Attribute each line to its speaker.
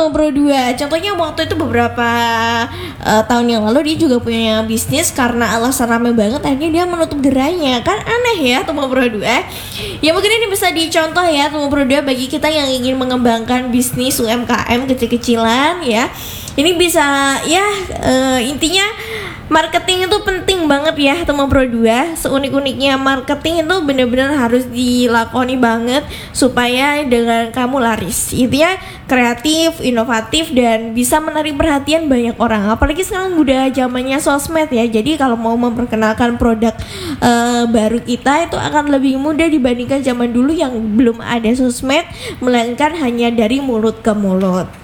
Speaker 1: teman Bro 2. Contohnya waktu itu beberapa tahun yang lalu dia juga punya bisnis, karena alasan rame banget akhirnya dia menutup gerainya. Kan aneh ya teman Bro 2. Ya mungkin ini bisa dicontoh ya teman Bro 2 bagi kita yang ingin mengembangkan bisnis UMKM kecil-kecilan ya. Ini bisa ya intinya marketing itu penting banget ya teman Bro 2. Seunik-uniknya marketing itu benar-benar harus dilakoni banget supaya dengan kamu laris. Intinya kreatif, inovatif, dan bisa menarik perhatian banyak orang. Apalagi sekarang udah zamannya sosmed ya. Jadi kalau mau memperkenalkan produk baru kita itu akan lebih mudah dibandingkan zaman dulu yang belum ada sosmed, melainkan hanya dari mulut ke mulut.